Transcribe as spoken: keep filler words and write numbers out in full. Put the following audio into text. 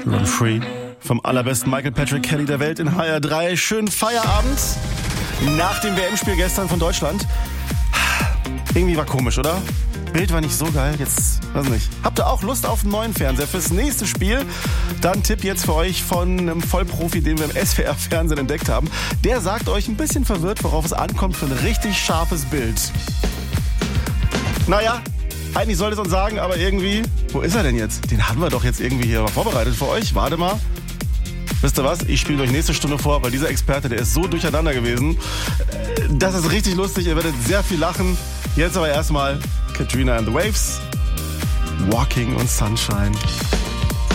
Run Free. Vom allerbesten Michael Patrick Kelly der Welt in H R drei. Schönen Feierabend nach dem W M-Spiel gestern von Deutschland. Irgendwie war komisch, oder? Bild war nicht so geil, jetzt, weiß nicht. Habt ihr auch Lust auf einen neuen Fernseher fürs nächste Spiel? Dann Tipp jetzt für euch von einem Vollprofi, den wir im S W R-Fernsehen entdeckt haben. Der sagt euch ein bisschen verwirrt, worauf es ankommt für ein richtig scharfes Bild. Naja, eigentlich sollte es uns sagen, aber irgendwie, wo ist er denn jetzt? Den hatten wir doch jetzt irgendwie hier vorbereitet für euch. Warte mal. Wisst ihr was? Ich spiele euch nächste Stunde vor, weil dieser Experte, der ist so durcheinander gewesen. Das ist richtig lustig, ihr werdet sehr viel lachen. Jetzt aber erstmal Katrina and the Waves, Walking on Sunshine.